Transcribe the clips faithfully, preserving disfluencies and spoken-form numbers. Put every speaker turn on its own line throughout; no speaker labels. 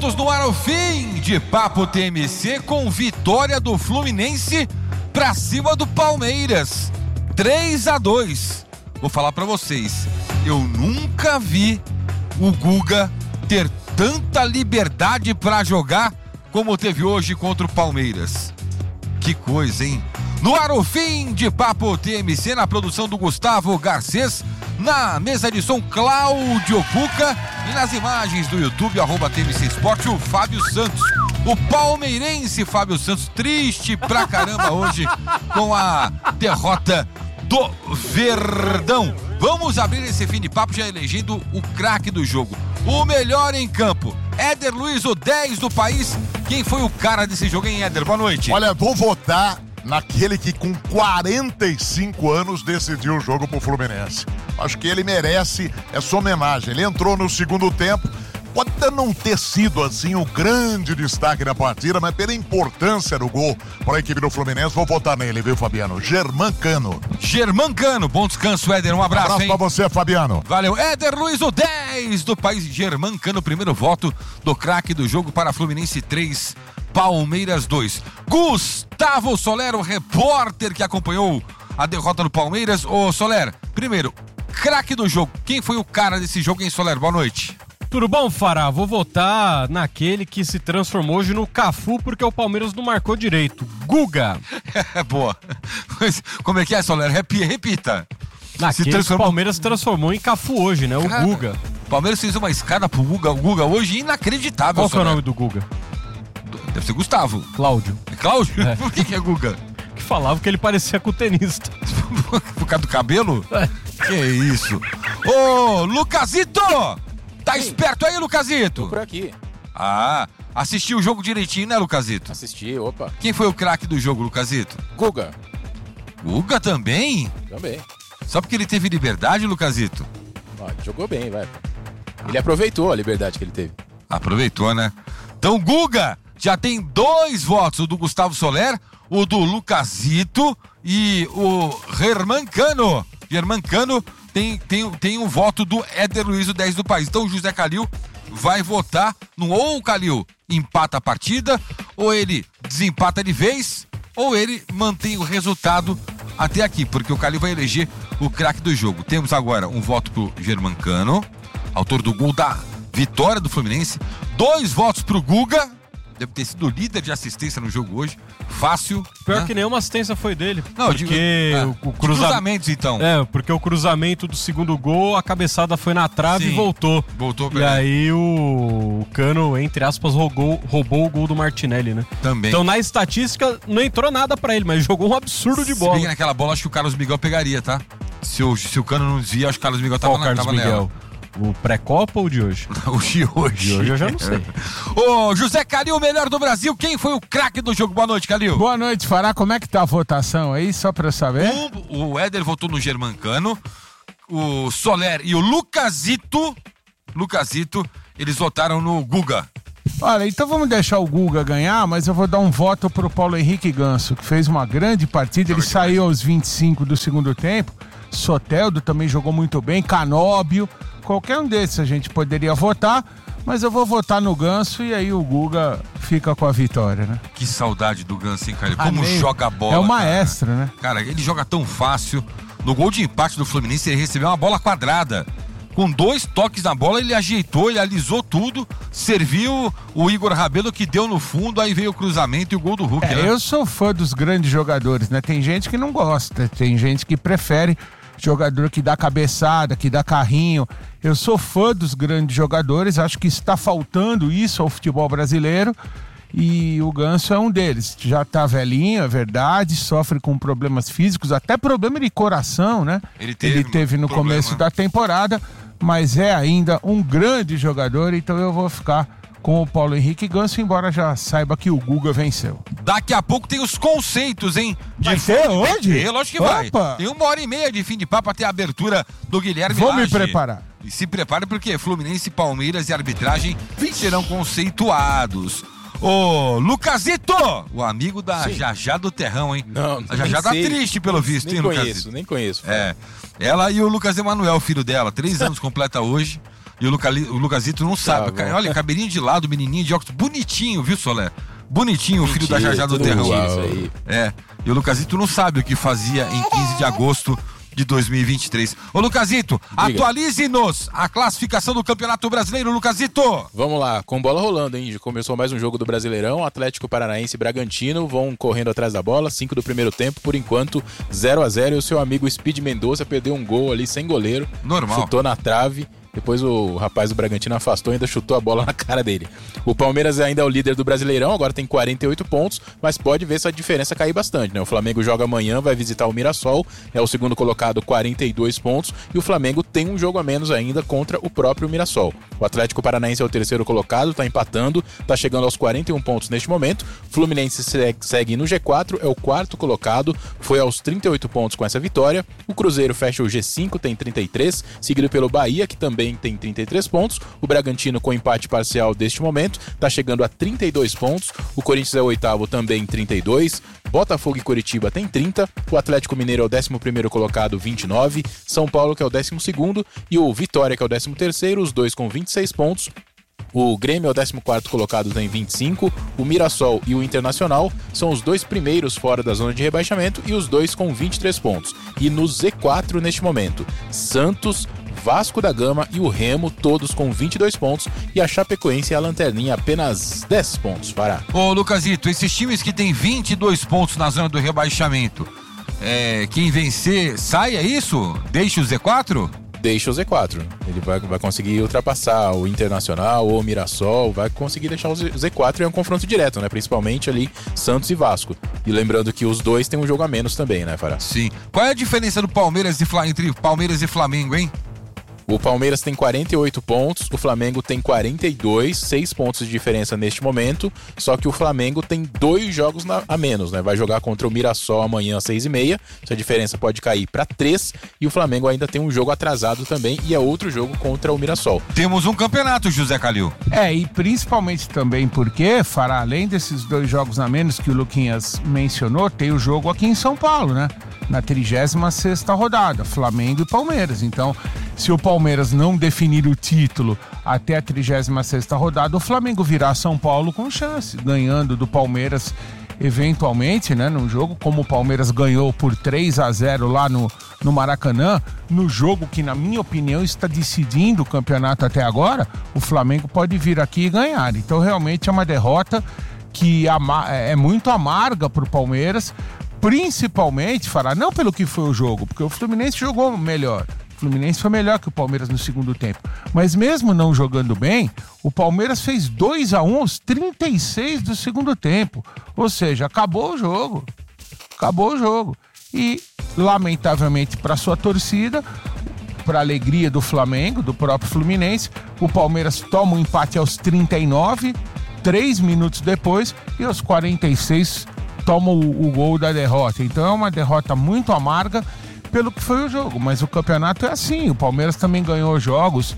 No ar o fim de Papo T M C com vitória do Fluminense pra cima do Palmeiras, três a dois. Vou falar pra vocês, eu nunca vi o Guga ter tanta liberdade pra jogar como teve hoje contra o Palmeiras. Que coisa, hein? No ar o fim de Papo T M C, na produção do Gustavo Garcês, na mesa de som Cláudio Cuca e nas imagens do YouTube, arroba T M C Esporte, o Fábio Santos. O palmeirense Fábio Santos, triste pra caramba hoje com a derrota do Verdão. Vamos abrir esse fim de papo já elegendo o craque do jogo, o melhor em campo. Éder Luiz, o dez do país. Quem foi o cara desse jogo, hein, Éder? Boa noite.
Olha, vou votar naquele que com quarenta e cinco anos decidiu o jogo pro Fluminense. Acho que ele merece essa homenagem. Ele entrou no segundo tempo, pode até não ter sido assim o grande destaque da partida, mas pela importância do gol para a equipe do Fluminense, vou votar nele, viu, Fabiano? Germancano.
Germancano, bom descanso, Éder, um abraço,
um abraço
hein?
pra você, Fabiano.
Valeu, Éder Luiz, o dez do país. Germancano, primeiro voto do craque do jogo para Fluminense três, Palmeiras dois. Gustavo Soler, o repórter que acompanhou a derrota do Palmeiras. Ô, Soler, primeiro, craque do jogo. Quem foi o cara desse jogo, hein, Soler? Boa noite.
Tudo bom, Fará? Vou votar naquele que se transformou hoje no Cafu porque o Palmeiras não marcou direito. Guga.
É boa. Mas como é que é, Soler? Repita.
Naquele transformou... o Palmeiras se transformou em Cafu hoje, né? O Cara, Guga.
O Palmeiras fez uma escada pro Guga, o Guga hoje inacreditável.
Qual que é o nome do Guga?
Deve ser Gustavo.
Cláudio.
É Cláudio?
É.
Por que que é Guga?
Que falava que ele parecia com o tenista.
Por causa do cabelo?
É.
Que isso? Ô, Lucasito! Tá Sim. esperto aí, Lucasito?
Tô por aqui.
Ah, assistiu o jogo direitinho, né, Lucasito?
Assisti, opa.
Quem foi o craque do jogo, Lucasito?
Guga.
Guga também?
Também.
Só porque ele teve liberdade, Lucasito?
Ah, jogou bem, vai. Ele aproveitou a liberdade que ele teve.
Aproveitou, né? Então, Guga já tem dois votos, o do Gustavo Soler, o do Lucasito e o Germancano. Germancano tem, tem, tem um voto do Éder Luiz, o dez do país. Então o José Calil vai votar no ou o Calil empata a partida, ou ele desempata de vez, ou ele mantém o resultado até aqui, porque o Calil vai eleger o craque do jogo. Temos agora um voto pro Germancano, autor do gol da vitória do Fluminense, dois votos pro Guga, deve ter sido líder de assistência no jogo hoje, fácil.
Pior
né?
que nenhuma assistência foi dele.
Não,
porque
digo, é,
o, o cruza...
cruzamentos então.
É, porque o cruzamento do segundo gol, a cabeçada foi na trave
Sim,
e voltou.
Voltou pra
E
ele.
aí o... o Cano, entre aspas, roubou, roubou o gol do Martinelli, né?
Também.
Então na estatística não entrou nada pra ele, mas jogou um absurdo de bola.
Se bem que naquela bola acho que o Carlos Miguel pegaria, tá? Se o, se o Cano não desvia, acho que o Carlos Miguel tava,
Qual
na,
Carlos
tava
Miguel?
nela.
O pré-copa ou o de hoje?
O de hoje.
De hoje eu já não sei.
Ô, José Calil, o melhor do Brasil. Quem foi o craque do jogo? Boa noite, Calil.
Boa noite, Fará. Como é que tá a votação aí, só pra eu saber?
O, o Éder votou no Germancano, o Soler e o Lucasito, Lucasito, eles votaram no Guga.
Olha, então vamos deixar o Guga ganhar, mas eu vou dar um voto pro Paulo Henrique Ganso, que fez uma grande partida. Ele saiu aos vinte e cinco do segundo tempo. Soteldo também jogou muito bem, Canóbio. Qualquer um desses a gente poderia votar, mas eu vou votar no Ganso e aí o Guga fica com a vitória, né?
Que saudade do Ganso, hein, cara?
Ah,
Como
nem...
joga a bola.
É o
cara.
maestro, né?
Cara, ele joga tão fácil. No gol de empate do Fluminense, ele recebeu uma bola quadrada. Com dois toques na bola, ele ajeitou, ele alisou tudo, serviu o Igor Rabelo que deu no fundo, aí veio o cruzamento e o gol do Hulk.
É,
né?
eu sou fã dos grandes jogadores, né? Tem gente que não gosta, tem gente que prefere jogador que dá cabeçada, que dá carrinho. Eu sou fã dos grandes jogadores, acho que está faltando isso ao futebol brasileiro e o Ganso é um deles. Já tá velhinho, é verdade, sofre com problemas físicos, até problema de coração, né?
Ele teve,
Ele teve no
problema.
começo da temporada, mas é ainda um grande jogador, então eu vou ficar com o Paulo Henrique Ganso, embora já saiba que o Guga venceu.
Daqui a pouco tem os conceitos, hein? De
Vai ser hoje?
É, lógico que vai.
Opa!
Tem uma hora e meia de fim de papo até a abertura do Guilherme
Vou me
Lage.
preparar.
E se prepare porque Fluminense, Palmeiras e arbitragem serão conceituados. Ô, Lucasito, o amigo da
Sim.
Jajá do Terrão, hein?
Não,
A Jajá
nem
tá
sei.
triste pelo visto,
Nem
hein,
conheço,
Lucasito?
nem conheço.
É. Ela e o Lucas Emanuel, filho dela, três anos completa hoje. E o, Luca, o Lucasito não sabe.
Tá,
Olha, cabelinho de lado, menininho de óculos, bonitinho, viu, Solé? Bonitinho, o filho
Mentira,
da Jajá do
tudo
Terrão.
mentira isso aí.
É, e o Lucasito não sabe o que fazia em quinze de agosto de dois mil e vinte e três. Ô, Lucasito, atualize-nos a classificação do Campeonato Brasileiro, Lucasito!
Vamos lá, com bola rolando, hein? Já começou mais um jogo do Brasileirão. Atlético Paranaense e Bragantino vão correndo atrás da bola. cinco do primeiro tempo, por enquanto, zero a zero. E o seu amigo Speed Mendonça perdeu um gol ali sem goleiro.
Normal.
Chutou na trave. Depois o rapaz do Bragantino afastou e ainda chutou a bola na cara dele. O Palmeiras ainda é o líder do Brasileirão, agora tem quarenta e oito pontos, mas pode ver essa diferença cair bastante, né? O Flamengo joga amanhã, vai visitar o Mirassol, é o segundo colocado, quarenta e dois pontos, e o Flamengo tem um jogo a menos ainda contra o próprio Mirassol. O Atlético Paranaense é o terceiro colocado, tá empatando, tá chegando aos quarenta e um pontos neste momento. Fluminense segue no G quatro, é o quarto colocado, foi aos trinta e oito pontos com essa vitória. O Cruzeiro fecha o G cinco, tem trinta e três, seguido pelo Bahia, que também tem trinta e três pontos. O Bragantino, com empate parcial deste momento, está chegando a trinta e dois pontos. O Corinthians é o oitavo, também trinta e dois. Botafogo e Coritiba tem trinta. O Atlético Mineiro é o décimo primeiro colocado, vinte e nove. São Paulo, que é o décimo segundo. E o Vitória, que é o décimo terceiro, os dois com vinte e seis pontos. O Grêmio é o décimo quarto colocado, tem vinte e cinco. O Mirassol e o Internacional são os dois primeiros fora da zona de rebaixamento e os dois com vinte e três pontos. E no Z quatro neste momento, Santos, Vasco da Gama e o Remo, todos com vinte e dois pontos, e a Chapecoense e a Lanterninha apenas dez pontos, Pará.
Ô, Lucasito, esses times que tem vinte e dois pontos na zona do rebaixamento, é, quem vencer sai, é isso? Deixa o Z quatro?
Deixa o Z quatro. Ele vai, vai conseguir ultrapassar o Internacional ou o Mirassol, vai conseguir deixar o Z quatro, e é um confronto direto, né? Principalmente ali Santos e Vasco. E lembrando que os dois têm um jogo a menos também, né, Fará?
Sim. Qual é a diferença do Palmeiras e Fla... entre Palmeiras e Flamengo, hein?
O Palmeiras tem quarenta e oito pontos, o Flamengo tem quarenta e dois, seis pontos de diferença neste momento, só que o Flamengo tem dois jogos na, a menos, né? Vai jogar contra o Mirassol amanhã às seis e meia, essa diferença pode cair para três, e o Flamengo ainda tem um jogo atrasado também, e é outro jogo contra o Mirassol.
Temos um campeonato, José Calil.
É, e principalmente também porque, Fará, além desses dois jogos a menos que o Luquinhas mencionou, tem o jogo aqui em São Paulo, né? Na trigésima sexta rodada, Flamengo e Palmeiras. Então, se o Palmeiras não definir o título até a trigésima sexta rodada, o Flamengo virá São Paulo com chance, ganhando do Palmeiras eventualmente, né, num jogo como o Palmeiras ganhou por três a zero lá no, no Maracanã, no jogo que, na minha opinião, está decidindo o campeonato até agora, o Flamengo pode vir aqui e ganhar. Então, realmente é uma derrota que é muito amarga para o Palmeiras, principalmente, Fará, não pelo que foi o jogo, porque o Fluminense jogou melhor. O Fluminense foi melhor que o Palmeiras no segundo tempo. Mas mesmo não jogando bem, o Palmeiras fez dois a um aos trinta e seis do segundo tempo. Ou seja, acabou o jogo. Acabou o jogo. E, lamentavelmente, para sua torcida, para a alegria do Flamengo, do próprio Fluminense, o Palmeiras toma um empate aos trinta e nove, três minutos depois, e aos quarenta e seis toma o, o gol da derrota. Então é uma derrota muito amarga pelo que foi o jogo, mas o campeonato é assim. O Palmeiras também ganhou jogos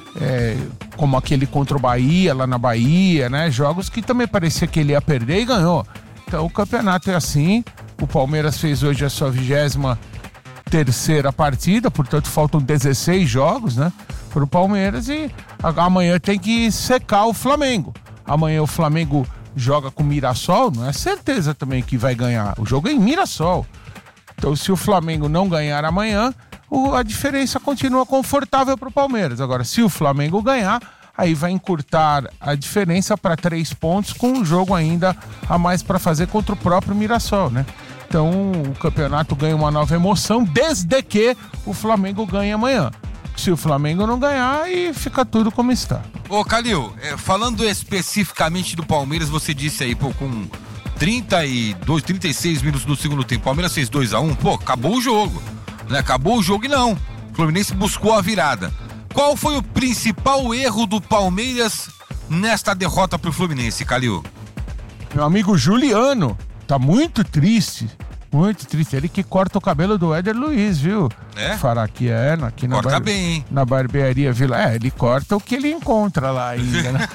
é, como aquele contra o Bahia, lá na Bahia, né? Jogos que também parecia que ele ia perder e ganhou. Então o campeonato é assim. O Palmeiras fez hoje a sua vigésima terceira partida, portanto faltam dezesseis jogos, né, para o Palmeiras, e amanhã tem que secar o Flamengo. Amanhã o Flamengo joga com o Mirassol, não é certeza também que vai ganhar. O jogo é em Mirassol. Então, se o Flamengo não ganhar amanhã, o, a diferença continua confortável para o Palmeiras. Agora, se o Flamengo ganhar, aí vai encurtar a diferença para três pontos, com um jogo ainda a mais para fazer contra o próprio Mirassol, né? Então, o campeonato ganha uma nova emoção, desde que o Flamengo ganhe amanhã. Se o Flamengo não ganhar, aí fica tudo como está.
Ô, Calil, é, falando especificamente do Palmeiras, você disse aí, pô, com trinta e dois, trinta e seis minutos do segundo tempo, o Palmeiras fez dois a um, pô, acabou o jogo, né? Acabou o jogo e não. O Fluminense buscou a virada. Qual foi o principal erro do Palmeiras nesta derrota pro Fluminense, Calil?
Meu amigo Juliano tá muito triste. Muito triste. Ele que corta o cabelo do Éder Luiz, viu?
É?
Fará que é, aqui na,
corta
bar...
bem, hein?
Na barbearia Vila. É, ele corta o que ele encontra lá ainda, né?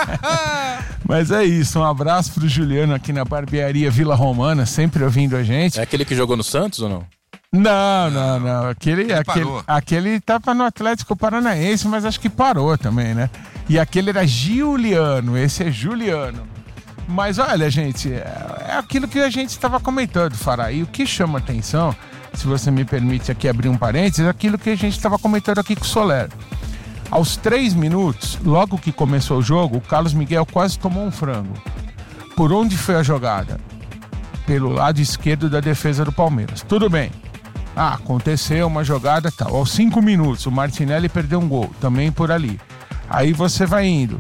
Mas é isso, um abraço pro Juliano aqui na barbearia Vila Romana, sempre ouvindo a gente.
É aquele que jogou no Santos ou não?
Não, não, não. Aquele, aquele,
parou.
aquele tava no Atlético Paranaense, mas acho que parou também, né? E aquele era Giuliano, esse é Juliano. Mas olha, gente, é, é aquilo que a gente estava comentando, Fará. E o que chama atenção, se você me permite aqui abrir um parênteses, é aquilo que a gente estava comentando aqui com o Soler. Aos três minutos, logo que começou o jogo, o Carlos Miguel quase tomou um frango. Por onde foi a jogada? Pelo lado esquerdo da defesa do Palmeiras. Tudo bem. Ah, aconteceu uma jogada tal. Aos cinco minutos, o Martinelli perdeu um gol. Também por ali. Aí você vai indo.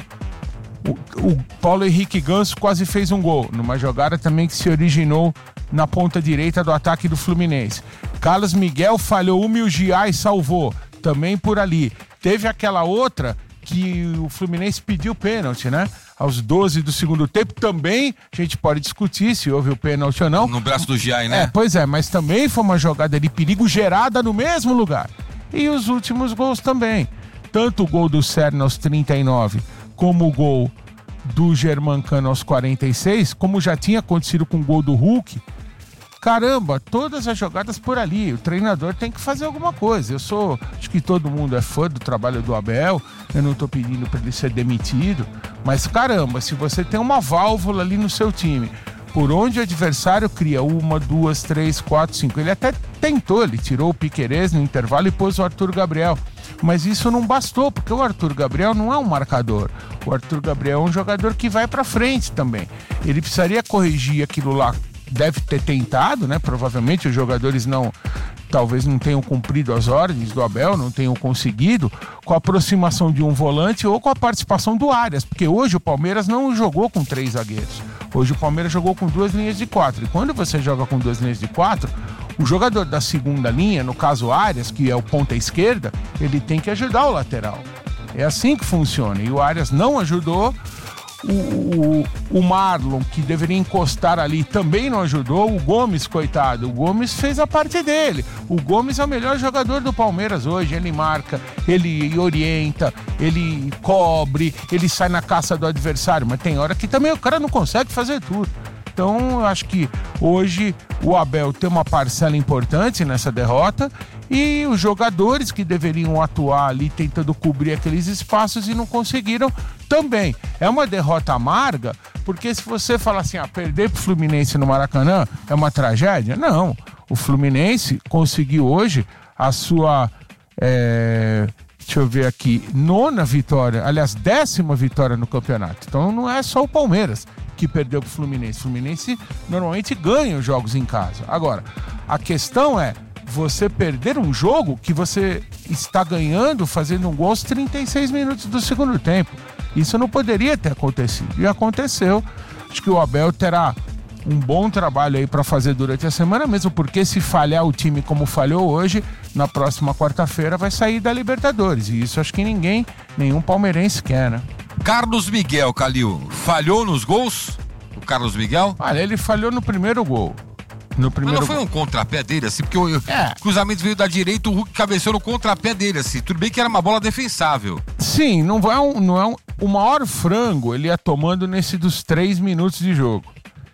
O, o Paulo Henrique Ganso quase fez um gol. Numa jogada também que se originou na ponta direita do ataque do Fluminense. Carlos Miguel falhou uma e o Giai salvou. Também por ali. Teve aquela outra que o Fluminense pediu pênalti, né? Aos doze do segundo tempo, também a gente pode discutir se houve o pênalti ou não.
No braço do Giai, né?
É, pois é, mas também foi uma jogada de perigo gerada no mesmo lugar. E os últimos gols também. Tanto o gol do Serna aos trinta e nove, como o gol do Germancano aos quarenta e seis, como já tinha acontecido com o gol do Hulk. Caramba, todas as jogadas por ali. O treinador tem que fazer alguma coisa. Eu sou... Acho que todo mundo é fã do trabalho do Abel. Eu não tô pedindo para ele ser demitido. Mas caramba, se você tem uma válvula ali no seu time, por onde o adversário cria uma, duas, três, quatro, cinco. Ele até tentou, ele tirou o Piquerez no intervalo e pôs o Arthur Gabriel. Mas isso não bastou, porque o Arthur Gabriel não é um marcador. O Arthur Gabriel é um jogador que vai para frente também. Ele precisaria corrigir aquilo lá. Deve ter tentado, né? Provavelmente os jogadores não, talvez não tenham cumprido as ordens do Abel, não tenham conseguido, com a aproximação de um volante ou com a participação do Arias, porque hoje o Palmeiras não jogou com três zagueiros. Hoje o Palmeiras jogou com duas linhas de quatro. E quando você joga com duas linhas de quatro, o jogador da segunda linha, no caso Arias, que é o ponta esquerda, ele tem que ajudar o lateral. É assim que funciona. E o Arias não ajudou. O, o, o Marlon, que deveria encostar ali, também não ajudou. O Gomes, coitado, o Gomes fez a parte dele. O Gomes é o melhor jogador do Palmeiras hoje. Ele marca, ele orienta, ele cobre, ele sai na caça do adversário. Mas tem hora que também o cara não consegue fazer tudo. Então, eu acho que hoje o Abel tem uma parcela importante nessa derrota e os jogadores que deveriam atuar ali tentando cobrir aqueles espaços e não conseguiram também. É uma derrota amarga, porque se você falar assim, ah, perder pro Fluminense no Maracanã é uma tragédia? Não. O Fluminense conseguiu hoje a sua... É... Deixa eu ver aqui, nona vitória, aliás, décima vitória no campeonato. Então não é só o Palmeiras que perdeu pro Fluminense. O Fluminense normalmente ganha os jogos em casa. Agora, a questão é você perder um jogo que você está ganhando fazendo um gol aos trinta e seis minutos do segundo tempo. Isso não poderia ter acontecido. E aconteceu. Acho que o Abel terá um bom trabalho aí para fazer durante a semana, mesmo porque se falhar o time como falhou hoje, na próxima quarta-feira vai sair da Libertadores. E isso acho que ninguém, nenhum palmeirense quer, né?
Carlos Miguel, Calil, falhou nos gols? O Carlos Miguel?
Olha, ele falhou no primeiro gol. No primeiro
Mas não foi
gol.
um contrapé dele, assim, porque o
É.
cruzamento veio da direita, o Hulk cabeceou no contrapé dele, assim. Tudo bem que era uma bola defensável.
Sim, não é um, não é um, o maior frango ele ia tomando nesse dos três minutos de jogo.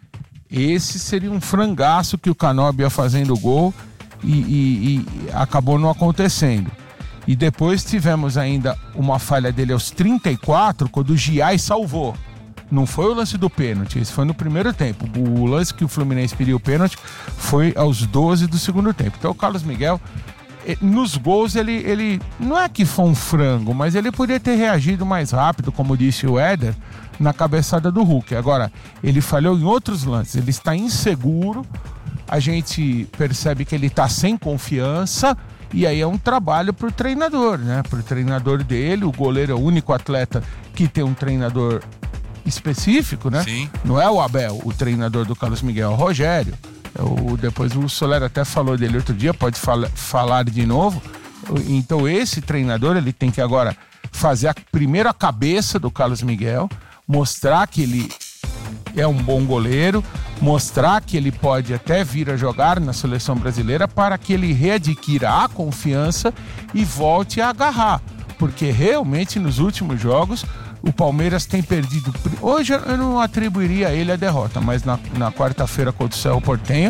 Esse seria um frangaço que o Canóbio ia fazendo o gol e, e, e acabou não acontecendo. E depois tivemos ainda uma falha dele aos trinta e quatro, quando o Giai salvou. Não foi o lance do pênalti, esse foi no primeiro tempo. O lance que o Fluminense pediu o pênalti foi aos doze do segundo tempo. Então o Carlos Miguel, nos gols, ele, ele não é que foi um frango, mas ele poderia ter reagido mais rápido, como disse o Éder, na cabeçada do Hulk. Agora, ele falhou em outros lances, ele está inseguro, a gente percebe que ele está sem confiança, e aí é um trabalho para o treinador, né? Para o treinador dele, o goleiro é o único atleta que tem um treinador específico, né?
Sim.
Não é o Abel, o treinador do Carlos Miguel, é o Rogério. É o, depois o Soler até falou dele outro dia, pode fala, falar de novo. Então esse treinador, ele tem que agora fazer a, primeiro a cabeça do Carlos Miguel, mostrar que ele é um bom goleiro, mostrar que ele pode até vir a jogar na seleção brasileira para que ele readquira a confiança e volte a agarrar. Porque realmente nos últimos jogos o Palmeiras tem perdido. Hoje eu não atribuiria a ele a derrota, mas na, na quarta-feira contra o Cerro Porteño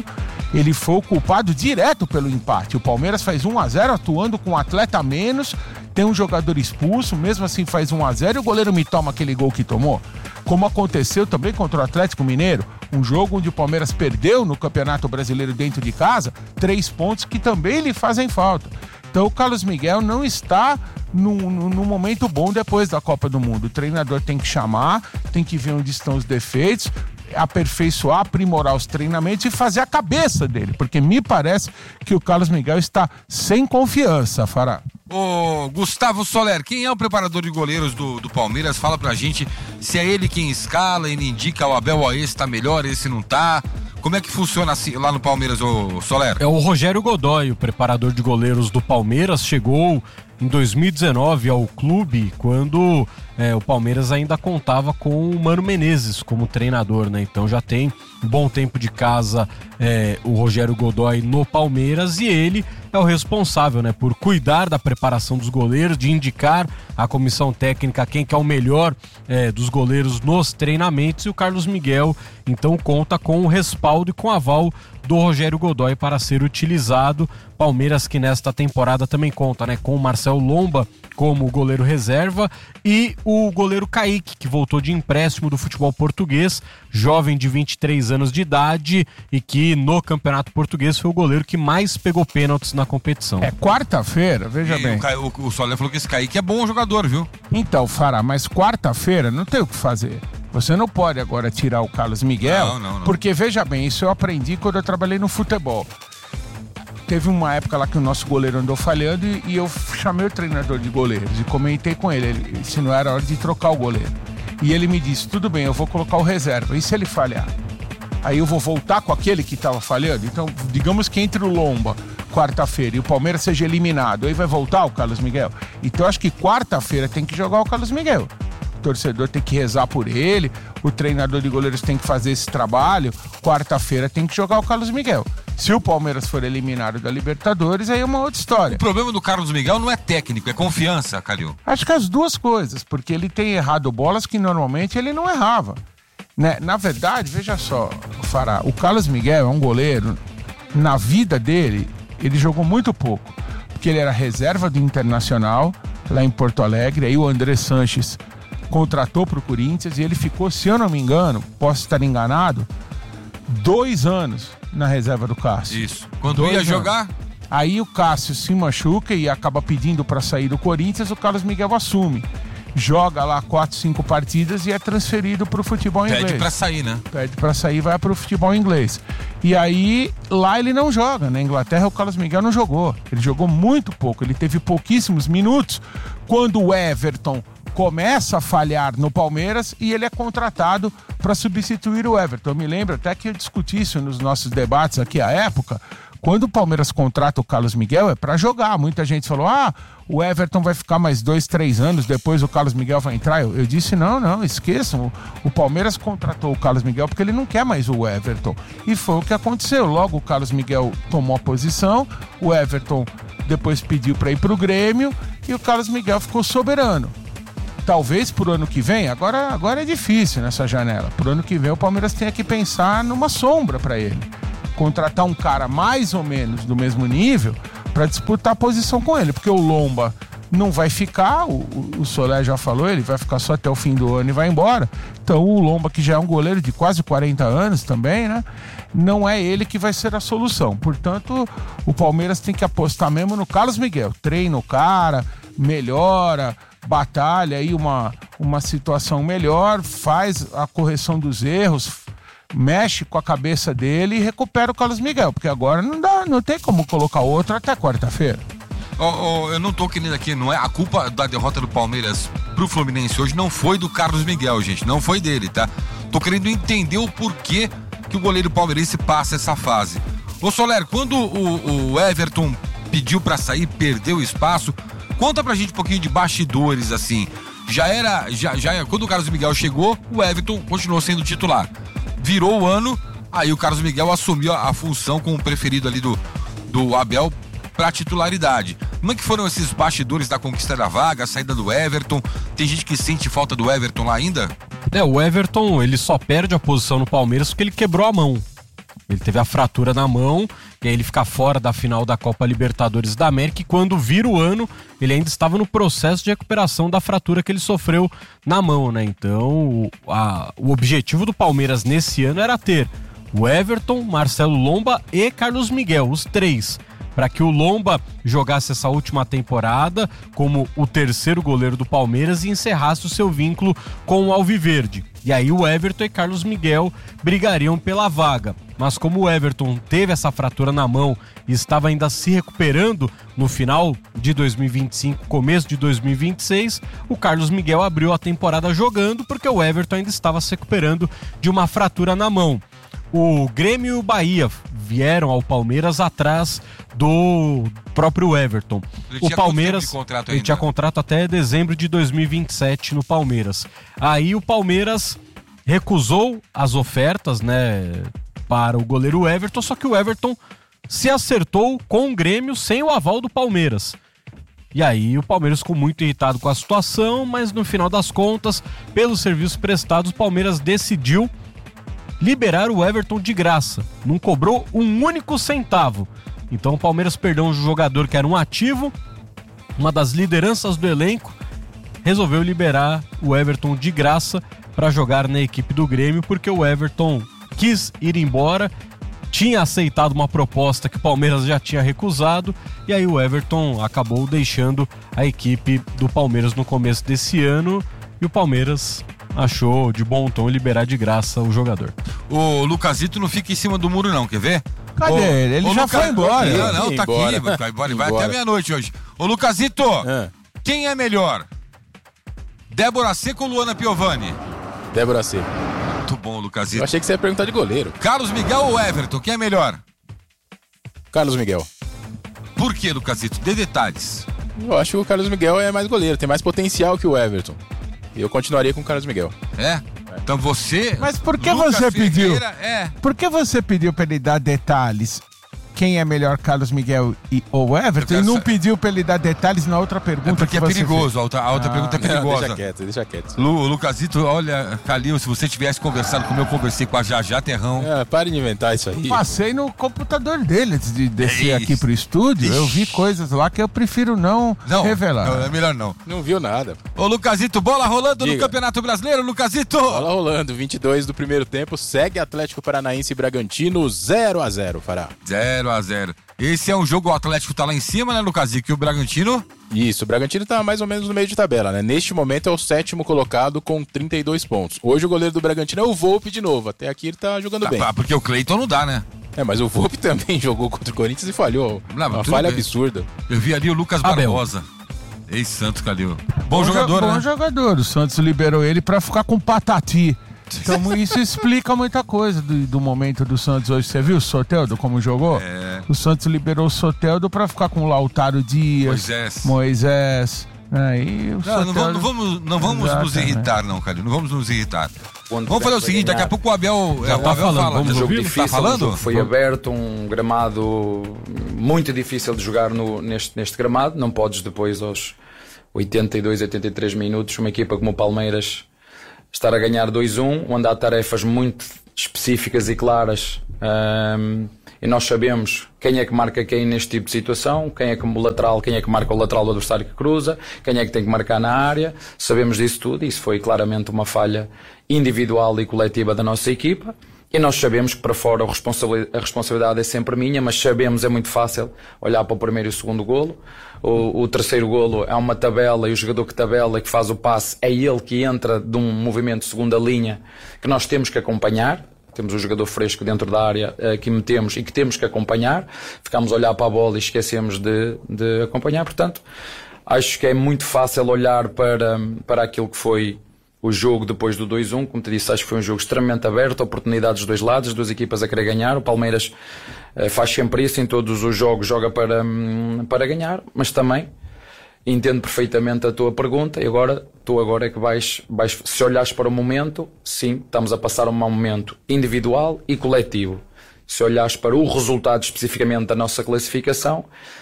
ele foi o culpado direto pelo empate. O Palmeiras faz um a zero atuando com um atleta a menos, tem um jogador expulso, mesmo assim faz um a zero e o goleiro me toma aquele gol que tomou. Como aconteceu também contra o Atlético Mineiro, um jogo onde o Palmeiras perdeu no Campeonato Brasileiro dentro de casa, três pontos que também lhe fazem falta. Então o Carlos Miguel não está num, num momento bom depois da Copa do Mundo. O treinador tem que chamar, tem que ver onde estão os defeitos, aperfeiçoar, aprimorar os treinamentos e fazer a cabeça dele, porque me parece que o Carlos Miguel está sem confiança, Fará.
Ô, Gustavo Soler, quem é o preparador de goleiros do, do Palmeiras? Fala pra gente se é ele quem escala, ele indica o Abel, ó, esse tá melhor, esse não tá. Como é que funciona assim, lá no Palmeiras, ô Soler?
É o Rogério Godoy, o preparador de goleiros do Palmeiras, chegou em dois mil e dezenove ao clube quando é, o Palmeiras ainda contava com o Mano Menezes como treinador, né? Então já tem um bom tempo de casa é, o Rogério Godoy no Palmeiras e ele é o responsável, né, por cuidar da preparação dos goleiros, de indicar à comissão técnica quem que é o melhor é, dos goleiros nos treinamentos, e o Carlos Miguel então conta com o respaldo e com o aval do Rogério Godoy para ser utilizado. Palmeiras que nesta temporada também conta, né, com o Marcel Lomba como goleiro reserva e o goleiro Kaique, que voltou de empréstimo do futebol português, jovem de vinte e três anos de idade e que no Campeonato Português foi o goleiro que mais pegou pênaltis na competição.
É quarta-feira, veja
E
bem.
o, Ca- o, o Soler falou que esse Kaique é bom jogador, viu?
Então, Fará, mas quarta-feira não tem o que fazer. Você não pode agora tirar o Carlos Miguel,
Não, não, não.
porque, veja bem, isso eu aprendi quando eu trabalhei no futebol. Teve uma época lá que o nosso goleiro andou falhando e, e eu chamei o treinador de goleiros e comentei com ele, ele se não era hora de trocar o goleiro. E ele me disse, tudo bem, eu vou colocar o reserva, e se ele falhar? Aí eu vou voltar com aquele que estava falhando? Então, digamos que entre o Lomba, quarta-feira, e o Palmeiras seja eliminado, aí vai voltar o Carlos Miguel? Então, eu acho que quarta-feira tem que jogar o Carlos Miguel. O torcedor tem que rezar por ele, o treinador de goleiros tem que fazer esse trabalho, quarta-feira tem que jogar o Carlos Miguel. Se o Palmeiras for eliminado da Libertadores, aí é uma outra história.
O problema do Carlos Miguel não é técnico, é confiança, Calil.
Acho que as duas coisas, porque ele tem errado bolas que normalmente ele não errava. Né? Na verdade, veja só, Fará, o Carlos Miguel é um goleiro, na vida dele, ele jogou muito pouco, porque ele era reserva do Internacional, lá em Porto Alegre, aí o André Sanches contratou para o Corinthians e ele ficou, se eu não me engano, posso estar enganado, dois anos na reserva do Cássio.
Isso. Quando
Dois
ia
anos.
jogar,
Aí o Cássio se machuca e acaba pedindo para sair do Corinthians, o Carlos Miguel assume. Joga lá quatro, cinco partidas e é transferido para o futebol inglês.
pede pra sair, né?
Pede para sair e vai para o futebol inglês. E aí, lá ele não joga. Na Inglaterra, o Carlos Miguel não jogou. Ele jogou muito pouco. Ele teve pouquíssimos minutos quando o Everton começa a falhar no Palmeiras e ele é contratado para substituir o Everton. Eu me lembro até que eu discuti isso nos nossos debates aqui à época. Quando o Palmeiras contrata o Carlos Miguel é para jogar. Muita gente falou, ah, o Everton vai ficar mais dois, três anos, depois o Carlos Miguel vai entrar. Eu, eu disse, não, não, esqueçam. O, o Palmeiras contratou o Carlos Miguel porque ele não quer mais o Everton. E foi o que aconteceu. Logo o Carlos Miguel tomou a posição, o Everton depois pediu para ir para o Grêmio e o Carlos Miguel ficou soberano. Talvez pro ano que vem, agora, agora é difícil nessa janela. Pro ano que vem o Palmeiras tenha que pensar numa sombra para ele. Contratar um cara mais ou menos do mesmo nível para disputar a posição com ele, porque o Lomba não vai ficar, o, o Soler já falou, ele vai ficar só até o fim do ano e vai embora. Então o Lomba, que já é um goleiro de quase quarenta anos também, né? Não é ele que vai ser a solução. Portanto, o Palmeiras tem que apostar mesmo no Carlos Miguel. Treina o cara, melhora, batalha aí uma, uma situação melhor, faz a correção dos erros, mexe com a cabeça dele e recupera o Carlos Miguel, porque agora não dá, não tem como colocar outro até quarta-feira.
Oh, oh, eu não tô querendo aqui, não é a culpa da derrota do Palmeiras pro Fluminense hoje não foi do Carlos Miguel, gente, não foi dele, tá? Tô querendo entender o porquê que o goleiro palmeirense passa essa fase. Ô Soler, quando o, o Everton pediu pra sair, perdeu espaço, conta pra gente um pouquinho de bastidores, assim. Já era, já, já quando o Carlos Miguel chegou, o Everton continuou sendo titular. Virou o ano, aí o Carlos Miguel assumiu a, a função como preferido ali do, do Abel pra titularidade. Como é que foram esses bastidores da conquista da vaga, a saída do Everton? Tem gente que sente falta do Everton lá ainda?
É, o Everton, ele só perde a posição no Palmeiras porque ele quebrou a mão. Ele teve a fratura na mão, e aí ele fica fora da final da Copa Libertadores da América, e quando vira o ano, ele ainda estava no processo de recuperação da fratura que ele sofreu na mão, né? Então, o, a, o objetivo do Palmeiras nesse ano era ter o Everton, Marcelo Lomba e Carlos Miguel, os três, para que o Lomba jogasse essa última temporada como o terceiro goleiro do Palmeiras e encerrasse o seu vínculo com o Alviverde. E aí o Everton e Carlos Miguel brigariam pela vaga. Mas como o Everton teve essa fratura na mão e estava ainda se recuperando no final de dois mil e vinte e cinco, começo de dois mil e vinte e seis, o Carlos Miguel abriu a temporada jogando porque o Everton ainda estava se recuperando de uma fratura na mão. O Grêmio e o Bahia vieram ao Palmeiras atrás do próprio Everton.
Ele
o
tinha
Palmeiras
quanto tempo de contrato
ele
ainda?
tinha contrato até dezembro de dois mil e vinte e sete no Palmeiras. Aí o Palmeiras recusou as ofertas, né, para o goleiro Everton, só que o Everton se acertou com o Grêmio sem o aval do Palmeiras. E aí o Palmeiras ficou muito irritado com a situação, mas no final das contas, pelos serviços prestados, o Palmeiras decidiu liberar o Everton de graça. Não cobrou um único centavo. Então o Palmeiras perdeu um jogador que era um ativo, uma das lideranças do elenco, resolveu liberar o Everton de graça para jogar na equipe do Grêmio, porque o Everton quis ir embora, tinha aceitado uma proposta que o Palmeiras já tinha recusado, e aí o Everton acabou deixando a equipe do Palmeiras no começo desse ano, e o Palmeiras achou de bom tom liberar de graça o jogador.
O Lucasito não fica em cima do muro não, quer ver?
Cadê
Ô,
ele? Ele
ô,
já
Luca-
foi embora.
Não, não, tá
Embora.
aqui, vai, vai, vai
Embora.
até meia-noite hoje. Ô Lucasito,
Ah.
quem é melhor? Débora Seco ou Luana Piovani?
Débora C.
Muito bom,
Eu
Lucasito.
achei que você ia perguntar de goleiro.
Carlos Miguel ou Everton, quem é melhor?
Carlos Miguel.
Por que, Lucasito? Dê detalhes.
Eu acho que o Carlos Miguel é mais goleiro, tem mais potencial que o Everton. Eu continuaria com o Carlos Miguel.
É? Então você...
Mas por que
Lucas
você pediu?
Ferreira, É.
Por que você pediu pra ele dar detalhes? Quem é melhor, Carlos Miguel e, ou Everton?
Eu
E
quero
não
sa-
pediu pra ele dar detalhes na outra
É
pergunta
porque
que
é
você
perigoso, a outra, a outra
Ah.
pergunta é
Não,
perigosa.
deixa quieto, deixa quieto.
Lu, Lucasito, olha, Calil, se você tivesse conversado como eu conversei com a Jajá Terrão,
Ah, pare de inventar isso aí.
Passei no computador dele antes de descer
É
aqui
isso.
pro estúdio. Eu vi
Ixi.
coisas lá que eu prefiro não,
não,
revelar.
não, é melhor não.
Não viu nada.
Ô Lucasito, bola rolando no
Diga.
Campeonato Brasileiro, Lucasito!
Bola rolando, vinte e dois do primeiro tempo, segue Atlético Paranaense e Bragantino zero a zero, Fará.
zero a zero. Esse é um jogo, o Atlético tá lá em cima, né, Lucasito? E o Bragantino?
Isso, o Bragantino tá mais ou menos no meio de tabela, né? Neste momento é o sétimo colocado com trinta e dois pontos. Hoje o goleiro do Bragantino é o Volpe de novo. Até aqui ele tá jogando bem.
Ah, porque o Cleiton não dá, né?
É, mas o Volpe também jogou contra o Corinthians e falhou.
Não,
Uma
tudo
falha
bem.
absurda.
Eu vi ali o Lucas
Abel.
Barbosa. Ex-Santos, Calil. Bom,
Bom
jogador,
jo-
né?
Bom jogador. O Santos liberou ele pra ficar com patati. Então isso explica muita coisa do, do momento do Santos hoje. Você viu o Soteldo como jogou?
É.
O Santos liberou o Soteldo pra ficar com o Lautaro Dias,
Moisés.
Moisés. Aí o
Não,
Soteldo...
não vamos, não vamos, não vamos nos
Exatamente.
irritar, não, Calil. Não vamos nos irritar.
Quando
Vamos fazer o
tiver
seguinte,
para
daqui a
ganhar.
pouco o Abel,
Já
o
tá
Abel
falando,
fala.
vamos
Já
Um jogo
ouvi?
difícil,
Tá falando?
um jogo que foi aberto, um gramado muito difícil de jogar no- neste, neste gramado. Não podes depois aos oitenta e dois, oitenta e três minutos, uma equipa como o Palmeiras estar a ganhar dois a um, onde há tarefas muito específicas e claras. ahm, e nós sabemos quem é que marca quem neste tipo de situação, quem é que o lateral, quem é que marca o lateral do adversário que cruza, quem é que tem que marcar na área. Sabemos disso tudo e isso foi claramente uma falha individual e coletiva da nossa equipa. E nós sabemos que para fora a responsabilidade, a responsabilidade é sempre minha, mas sabemos, é muito fácil olhar para o primeiro e o segundo golo. O, o terceiro golo é uma tabela e o jogador que tabela, que faz o passe, é ele que entra de um movimento de segunda linha que nós temos que acompanhar. Temos um jogador fresco dentro da área uh, que metemos e que temos que acompanhar. Ficamos a olhar para a bola e esquecemos de, de acompanhar. Portanto, acho que é muito fácil olhar para, para aquilo que foi o jogo depois do dois a um. Como te disse, acho que foi um jogo extremamente aberto, oportunidades dos dois lados, as duas equipas a querer ganhar. O Palmeiras uh, faz sempre isso, em todos os jogos joga para, um, para ganhar, mas também entendo perfeitamente a tua pergunta e agora, tu agora é que vais, vais, se olhares para o momento, sim, estamos a passar um mau momento individual e coletivo. Se olhares para o resultado especificamente da nossa classificação,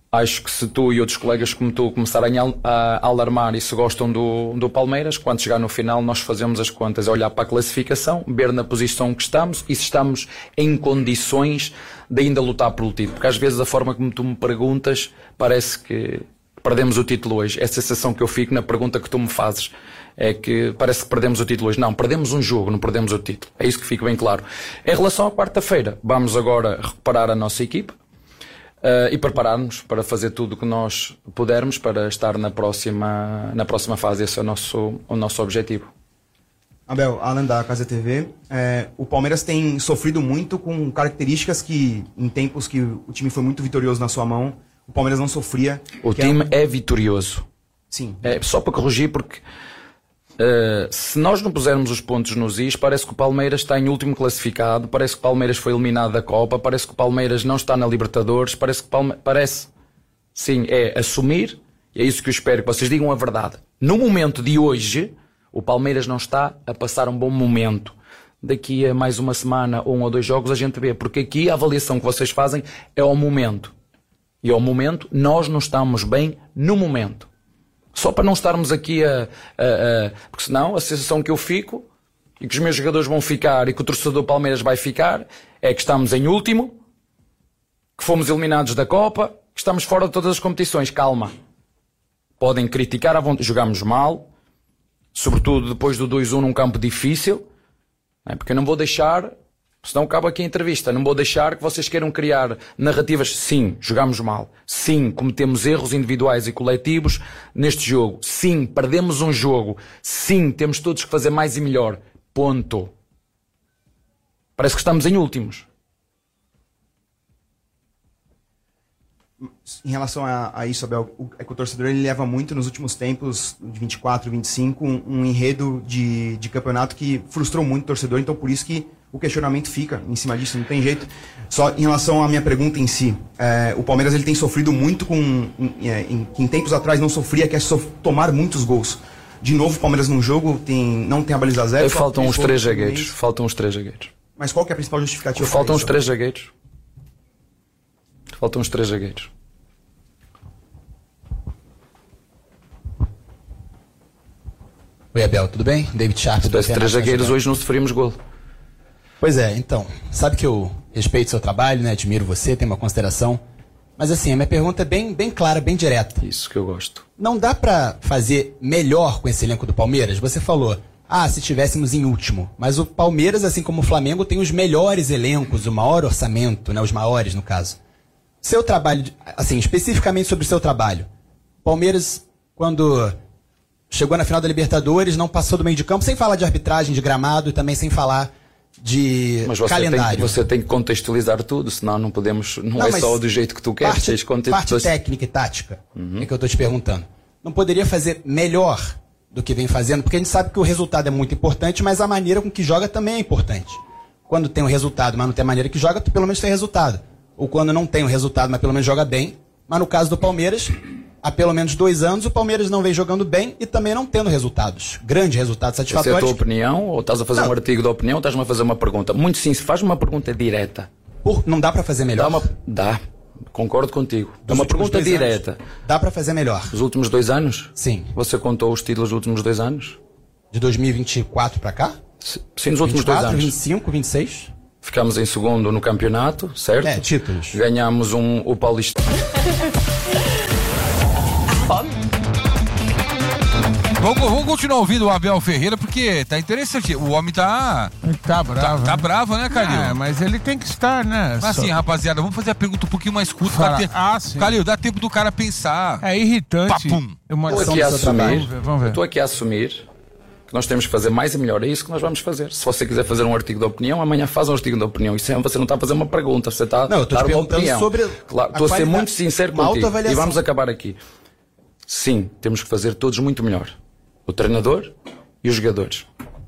Acho que se tu e outros colegas como tu começarem a, a alarmar e se gostam do, do Palmeiras, quando chegar no final nós fazemos as contas, é olhar para a classificação, ver na posição que estamos e se estamos em condições de ainda lutar pelo título. Porque às vezes a forma como tu me perguntas parece que perdemos o título hoje. É a sensação que eu fico na pergunta que tu me fazes. É que parece que perdemos o título hoje. Não, perdemos um jogo, não perdemos o título. É isso que fica bem claro. Em relação à quarta-feira, vamos agora recuperar a nossa equipa. Uh, e preparar-nos para fazer tudo o que nós pudermos para estar na próxima, na próxima fase. Esse é o nosso, o nosso objetivo.
Abel, Alan da Casa T V, é, o Palmeiras tem sofrido muito com características que, em tempos que o time foi muito vitorioso na sua mão, o Palmeiras não sofria.
O time é, um... é vitorioso.
Sim.
É, só para corrigir, porque Uh, se nós não pusermos os pontos nos is, parece que o Palmeiras está em último classificado, parece que o Palmeiras foi eliminado da Copa, parece que o Palmeiras não está na Libertadores, parece que Palme... parece, sim, é assumir, e é isso que eu espero que vocês digam a verdade. No momento de hoje, o Palmeiras não está a passar um bom momento. Daqui a mais uma semana, ou um ou dois jogos, a gente vê, porque aqui a avaliação que vocês fazem é ao momento. E ao momento, nós não estamos bem no momento. Só para não estarmos aqui a, a, a... Porque senão a sensação que eu fico, e que os meus jogadores vão ficar, e que o torcedor do Palmeiras vai ficar, é que estamos em último, que fomos eliminados da Copa, que estamos fora de todas as competições. Calma. Podem criticar à vontade. Jogamos mal, sobretudo depois do dois a um num campo difícil, é? Porque eu não vou deixar, senão acaba aqui a entrevista, não vou deixar que vocês queiram criar narrativas. Sim, jogamos mal. Sim, cometemos erros individuais e coletivos neste jogo. Sim, perdemos um jogo. Sim, temos todos que fazer mais e melhor. Ponto. Parece que estamos em últimos.
Em relação a, a isso, Abel, o, é que o torcedor ele leva muito nos últimos tempos, de vinte e quatro, vinte e cinco, um, um enredo de, de campeonato que frustrou muito o torcedor, então por isso que o questionamento fica em cima disso, não tem jeito. Só em relação à minha pergunta em si, é, o Palmeiras ele tem sofrido muito com, em, em, em tempos atrás não sofria, que é sof tomar muitos gols. De novo, o Palmeiras num jogo tem, não tem a baliza zero.
Faltam os três zagueiros, faltam os três zagueiros.
Mas qual que é a principal justificativa?
Faltam os três zagueiros. Faltam os três zagueiros.
Oi, Abel, tudo bem? David Sharp.
Se tivesse três zagueiros, hoje não sofríamos gol.
Pois é, então, sabe que eu respeito o seu trabalho, né? Admiro você, tenho uma consideração. Mas assim, a minha pergunta é bem, bem clara, bem direta.
Isso que eu gosto.
Não dá pra fazer melhor com esse elenco do Palmeiras? Você falou, ah, se estivéssemos em último. Mas o Palmeiras, assim como o Flamengo, tem os melhores elencos, o maior orçamento, né? Os maiores, no caso. Seu trabalho, assim, especificamente sobre o seu trabalho. Palmeiras, quando chegou na final da Libertadores, não passou do meio de campo, sem falar de arbitragem, de gramado e também sem falar de
mas você
calendário.
Tem, você tem que contextualizar tudo, senão não podemos, não, não é só do jeito que tu queres.
Parte,
conte...
parte técnica e tática, uhum. É que eu estou te perguntando. Não poderia fazer melhor do que vem fazendo? Porque a gente sabe que o resultado é muito importante, mas a maneira com que joga também é importante. Quando tem o resultado, mas não tem a maneira que joga, tu pelo menos tem resultado. Ou quando não tem o resultado, mas pelo menos joga bem. Mas no caso do Palmeiras, há pelo menos dois anos, o Palmeiras não vem jogando bem e também não tendo resultados. Grandes resultados satisfatórios.
Essa é a tua opinião? Ou estás a fazer não. um artigo de opinião ou estás-me a fazer uma pergunta? Muito sim, se faz uma pergunta direta.
Por, não dá para fazer melhor?
Dá, uma, dá. Concordo contigo. É uma pergunta direta.
Anos, dá para fazer melhor.
Os últimos dois anos?
Sim.
Você contou os títulos dos últimos dois anos?
De dois mil e vinte e quatro para cá?
Sim, nos últimos
vinte e quatro,
dois anos.
vinte e cinco, vinte e seis?
Ficamos em segundo no campeonato, certo?
É, títulos.
Ganhamos um, o Paulista.
Vamos, vamos continuar ouvindo o Abel Ferreira, porque tá interessante. O homem tá...
Tá bravo.
Tá, tá bravo, né, Calil?
É, mas ele tem que estar, né?
Mas
Só...
assim, rapaziada, vamos fazer a pergunta um pouquinho mais curta.
Fala...
Ter...
Ah, sim.
Calil, dá tempo do cara pensar.
É irritante.
Papum.
Uma
Estou aqui a assumir.
Vamos ver, vamos ver.
Estou aqui a assumir que nós temos que fazer mais e melhor. É isso que nós vamos fazer. Se você quiser fazer um artigo de opinião, amanhã faz um artigo de opinião. Isso é, você não está a fazer uma pergunta, você está a dar uma opinião.
Sobre
claro, estou a ser muito sincero contigo. E vamos acabar aqui. Sim, temos que fazer todos muito melhor. O treinador e os jogadores.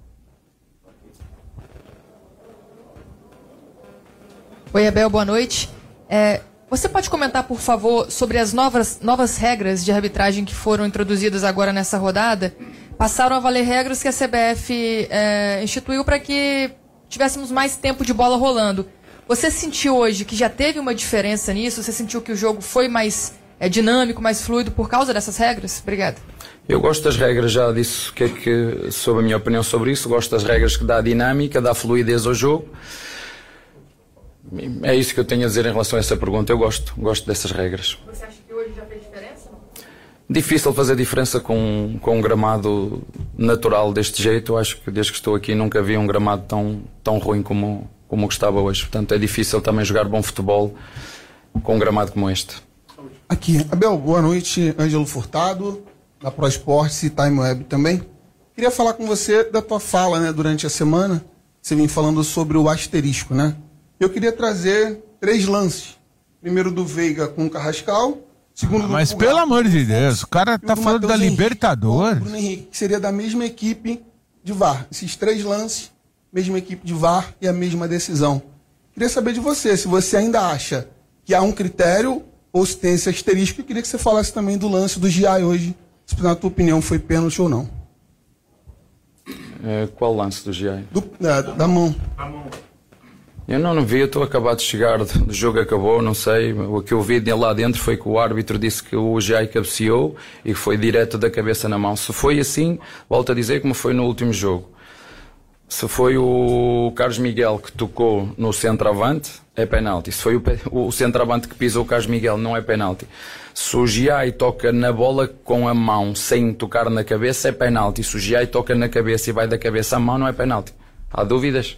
Oi, Abel, boa noite. É, você pode comentar, por favor, sobre as novas, novas regras de arbitragem que foram introduzidas agora nessa rodada? Passaram a valer regras que a C B F é, instituiu para que tivéssemos mais tempo de bola rolando. Você sentiu hoje que já teve uma diferença nisso? Você sentiu que o jogo foi mais é, dinâmico, mais fluido por causa dessas regras? Obrigada.
Eu gosto das regras, já disse o que é que, sobre a minha opinião sobre isso, gosto das regras que dá dinâmica, dá fluidez ao jogo. É isso que eu tenho a dizer em relação a essa pergunta. Eu gosto, gosto dessas regras.
Você acha que hoje já fez diferença?
Difícil fazer diferença com, com um gramado natural deste jeito. Eu acho que desde que estou aqui nunca vi um gramado tão, tão ruim como, como o que estava hoje. Portanto, é difícil também jogar bom futebol com um gramado como este.
Aqui, Abel, boa noite. Ângelo Furtado, da Pro Esportes e Time Web também. Queria falar com você da tua fala, né, durante a semana. Você vem falando sobre o asterisco, né? Eu queria trazer três lances. Primeiro do Veiga com o Carrascal. Segundo
ah,
do
mas
Pulgar,
pelo amor de Deus, o cara tá falando da
Henrique,
Libertadores.
Bruno Henrique, que seria da mesma equipe de V A R. Esses três lances, mesma equipe de V A R e a mesma decisão. Queria saber de você, se você ainda acha que há um critério ou se tem esse asterisco. Eu queria que você falasse também do lance do Giai hoje, se na tua opinião foi pênalti ou não.
É, qual lance do Giai?
Do, é, da mão.
A mão. Eu não, não vi, eu estou acabado de chegar, o jogo acabou, não sei. O que eu vi de lá dentro foi que o árbitro disse que o Giai cabeceou e que foi direto da cabeça na mão. Se foi assim, volto a dizer como foi no último jogo. Se foi o Carlos Miguel que tocou no centroavante, é penalti. Se foi o, o centroavante que pisou o Carlos Miguel, não é penalti. Se o Giai toca na bola com a mão sem tocar na cabeça, é penalti. Se o Giai toca na cabeça e vai da cabeça à mão, não é penalti. Há dúvidas?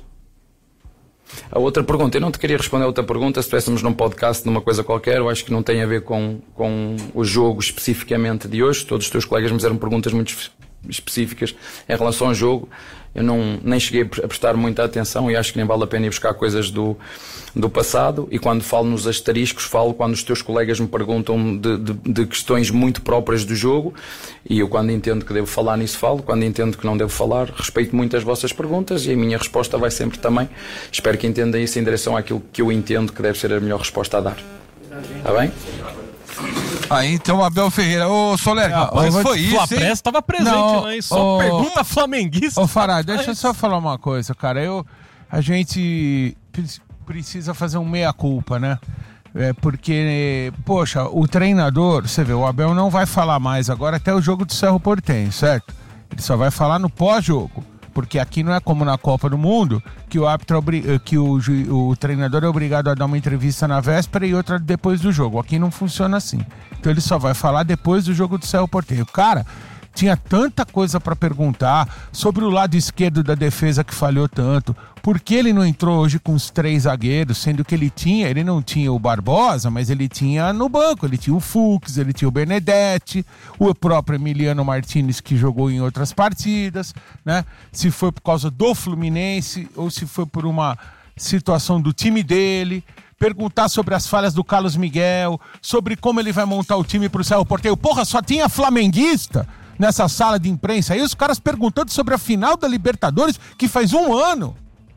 A outra pergunta, eu não te queria responder a outra pergunta, se estivéssemos num podcast, numa coisa qualquer, eu acho que não tem a ver com, com o jogo especificamente de hoje. Todos os teus colegas me fizeram perguntas muito específicas em relação ao jogo. Eu não, nem cheguei a prestar muita atenção e acho que nem vale a pena ir buscar coisas do, do passado. E quando falo nos asteriscos, falo quando os teus colegas me perguntam de, de, de questões muito próprias do jogo, e eu, quando entendo que devo falar nisso, falo. Quando entendo que não devo falar, respeito muito as vossas perguntas, e a minha resposta vai sempre também, espero que entendam isso em direção àquilo que eu entendo que deve ser a melhor resposta a dar. Está bem?
Ah, então Abel Ferreira. Ô, Soler,
Ah,
rapaz,
mas
foi isso, hein?
Flapres estava presente
Não,
lá, hein? Só
ô,
pergunta flamenguista.
Ô, Fará, deixa eu só falar uma coisa, cara. Eu, a gente pre- precisa fazer um meia-culpa, né? É porque, poxa, o treinador, você vê, o Abel não vai falar mais agora até o jogo do Cerro Porteño, certo? Ele só vai falar no pós-jogo. Porque aqui não é como na Copa do Mundo, que o árbitro é obri- que o, ju- o treinador é obrigado a dar uma entrevista na véspera e outra depois do jogo. Aqui não funciona assim. Então ele só vai falar depois do jogo do Cerro Porteño. Cara, tinha tanta coisa pra perguntar sobre o lado esquerdo da defesa que falhou tanto. Por que ele não entrou hoje com os três zagueiros, sendo que ele tinha, ele não tinha o Barbosa, mas ele tinha no banco, ele tinha o Fux, ele tinha o Benedetti, o próprio Emiliano Martinez, que jogou em outras partidas, né? Se foi por causa do Fluminense ou se foi por uma situação do time dele. Perguntar sobre as falhas do Carlos Miguel, sobre como ele vai montar o time pro Cerro Porteño. Porra, só tinha flamenguista nessa sala de imprensa. Aí os caras perguntando sobre a final da Libertadores, que faz um ano.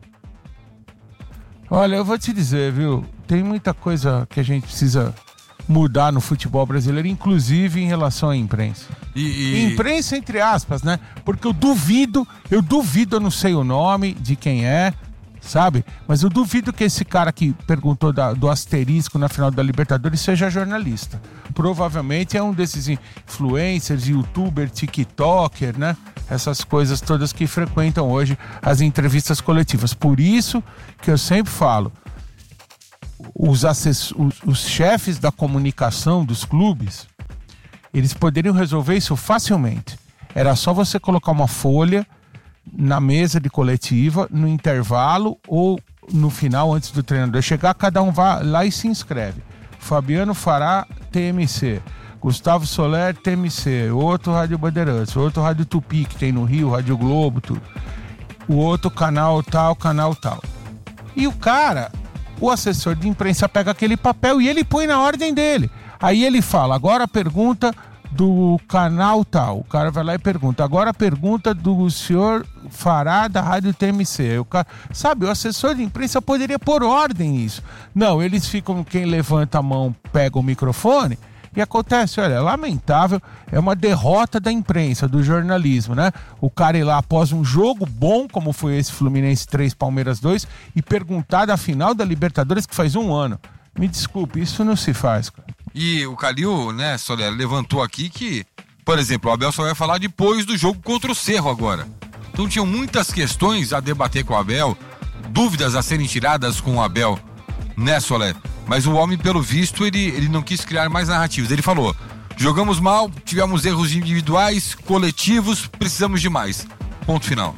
Olha, eu vou te dizer, viu? Tem muita coisa que a gente precisa mudar no futebol brasileiro, inclusive em relação à imprensa.
E, e...
Imprensa, entre aspas, né? Porque eu duvido, eu duvido, eu não sei o nome de quem é, sabe? Mas eu duvido que esse cara que perguntou da, do asterisco na final da Libertadores seja jornalista. Provavelmente é um desses influencers, youtuber, tiktoker, né? Essas coisas todas que frequentam hoje as entrevistas coletivas. Por isso que eu sempre falo, os, assess... os, os chefes da comunicação dos clubes, eles poderiam resolver isso facilmente. Era só você colocar uma folha na mesa de coletiva, no intervalo ou no final, antes do treinador chegar, cada um vai lá e se inscreve. Fabiano Fará, T M C. Gustavo Soler, T M C. Outro Rádio Bandeirantes. Outro Rádio Tupi, que tem no Rio, Rádio Globo, tudo. O outro canal tal, canal tal. E o cara, o assessor de imprensa pega aquele papel e ele põe na ordem dele. Aí ele fala, agora a pergunta do canal tal. O cara vai lá e pergunta. Agora a pergunta do senhor Fará da Rádio T M C. O cara, sabe, o assessor de imprensa poderia pôr ordem nisso. Não, eles ficam, quem levanta a mão pega o microfone e acontece, olha, é lamentável, é uma derrota da imprensa, do jornalismo, né? O cara ir lá após um jogo bom, como foi esse Fluminense três, Palmeiras dois, e perguntar da final da Libertadores que faz um ano. Me desculpe, isso não se faz, cara.
E o Calil, né, Soler, levantou aqui que, por exemplo, o Abel só vai falar depois do jogo contra o Cerro agora. Então tinham muitas questões a debater com o Abel, dúvidas a serem tiradas com o Abel, né, Soler? Mas o homem, pelo visto, ele, ele não quis criar mais narrativas. Ele falou, jogamos mal, tivemos erros individuais, coletivos, precisamos de mais. Ponto final.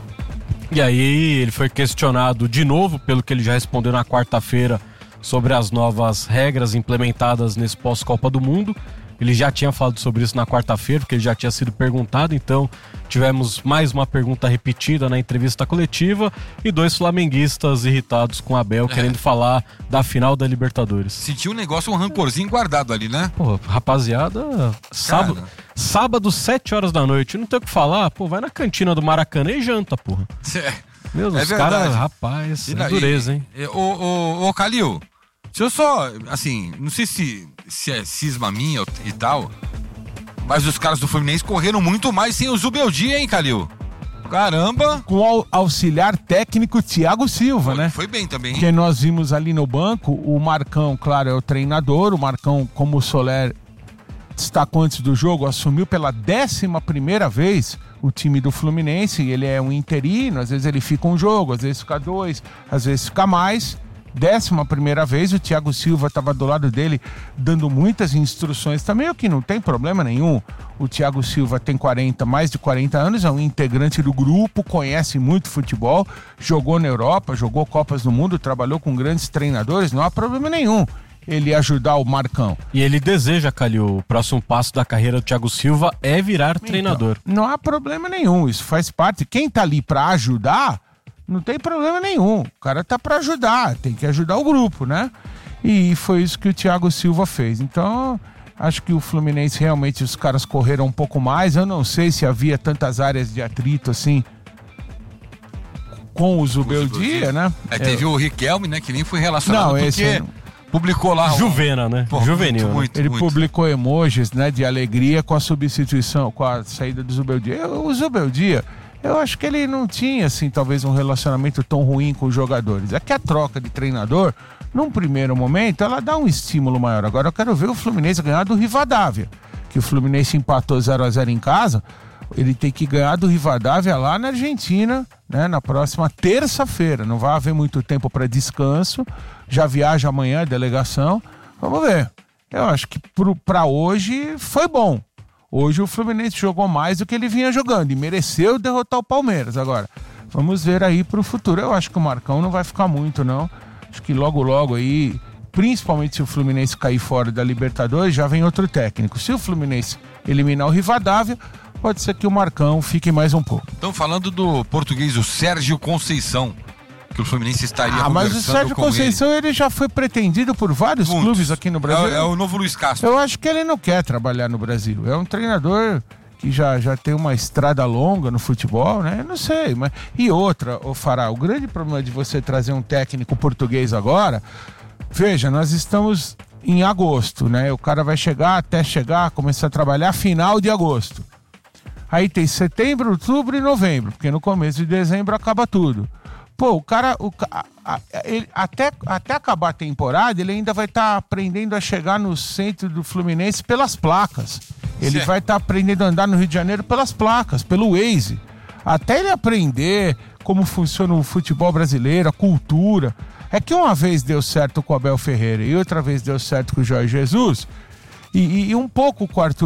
E aí ele foi questionado de novo, pelo que ele já respondeu na quarta-feira, sobre as novas regras implementadas nesse pós-Copa do Mundo. Ele já tinha falado sobre isso na quarta-feira, porque ele já tinha sido perguntado, então tivemos mais uma pergunta repetida na entrevista coletiva e dois flamenguistas irritados com o Abel, é. querendo falar da final da Libertadores.
Sentiu um negócio, um rancorzinho guardado ali, né?
Pô, rapaziada, sábado, sábado, sete horas da noite, não tem o que falar, pô, vai na cantina do Maracanã e janta, porra.
É.
Meu Deus,
é
os caras, rapaz, é dureza, hein?
Ô, ô, ô, Calil, se eu só, assim, não sei se, se é cisma minha e tal, mas os caras do Fluminense correram muito mais sem o Zubeldia, hein, Calil? Caramba!
Com o auxiliar técnico Thiago Silva,
foi,
né?
Foi bem também.
Porque nós vimos ali no banco, o Marcão, claro, é o treinador, o Marcão, como o Soler destacou antes do jogo, assumiu pela décima primeira vez o time do Fluminense, ele é um interino, às vezes ele fica um jogo, às vezes fica dois, às vezes fica mais. Décima primeira vez, o Thiago Silva estava do lado dele dando muitas instruções também, o que não tem problema nenhum. O Thiago Silva tem quarenta, mais de quarenta anos, é um integrante do grupo, conhece muito futebol, jogou na Europa, jogou Copas do Mundo, trabalhou com grandes treinadores, não há problema nenhum ele ajudar o Marcão.
E ele deseja, Calil, o próximo passo da carreira do Thiago Silva é virar então, treinador.
Não há problema nenhum, isso faz parte. Quem tá ali para ajudar, não tem problema nenhum. O cara tá para ajudar, tem que ajudar o grupo, né? E foi isso que o Thiago Silva fez. Então, acho que o Fluminense realmente, os caras correram um pouco mais. Eu não sei se havia tantas áreas de atrito assim com o Zubeldia, né?
É, teve é. o Riquelme, né, que nem foi relacionado
não,
porque...
esse...
publicou lá...
Juvena, né?
Pô,
Juvenil.
Muito, muito,
Ele
muito.
publicou emojis, né, de alegria com a substituição, com a saída do Zubeldia. O Zubeldia, eu acho que ele não tinha, assim, talvez um relacionamento tão ruim com os jogadores. É que a troca de treinador, num primeiro momento, ela dá um estímulo maior. Agora eu quero ver o Fluminense ganhar do Rivadavia, que o Fluminense empatou zero a zero em casa. Ele tem que ganhar do Rivadavia lá na Argentina, né, na próxima terça-feira. Não vai haver muito tempo para descanso. Já viaja amanhã a delegação. Vamos ver. Eu acho que para hoje foi bom. Hoje o Fluminense jogou mais do que ele vinha jogando e mereceu derrotar o Palmeiras. Agora, vamos ver aí para o futuro. Eu acho que o Marcão não vai ficar muito, não. Acho que logo, logo aí, principalmente se o Fluminense cair fora da Libertadores, já vem outro técnico. Se o Fluminense eliminar o Rivadavia, pode ser que o Marcão fique mais um pouco.
Estão falando do português, o Sérgio Conceição, que o Fluminense estaria
Ah, mas o Sérgio Conceição ele. ele já foi pretendido por vários Muitos. clubes aqui no Brasil.
É, é o novo Luiz Castro.
Eu acho que ele não quer trabalhar no Brasil. É um treinador que já, já tem uma estrada longa no futebol, né? Eu não sei. Mas... E outra, ô Fará, o grande problema de você trazer um técnico português agora, veja, nós estamos em agosto, né? O cara vai chegar, até chegar, começar a trabalhar final de agosto. Aí tem setembro, outubro e novembro, porque no começo de dezembro acaba tudo. Pô, o cara, o, a, a, ele, até, até acabar a temporada, ele ainda vai estar tá aprendendo a chegar no centro do Fluminense pelas placas. Ele Sim. vai estar tá aprendendo a andar no Rio de Janeiro pelas placas, pelo Waze. Até ele aprender como funciona o futebol brasileiro, a cultura. É que uma vez deu certo com o Abel Ferreira e outra vez deu certo com o Jorge Jesus, e, e, e um pouco com o Arthur